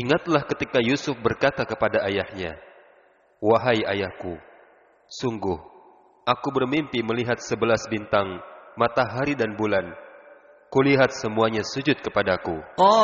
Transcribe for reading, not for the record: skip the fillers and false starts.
Ingatlah ketika Yusuf berkata kepada ayahnya, "Wahai ayahku, sungguh aku bermimpi melihat 11 bintang, matahari dan bulan. Kulihat semuanya sujud kepadaku."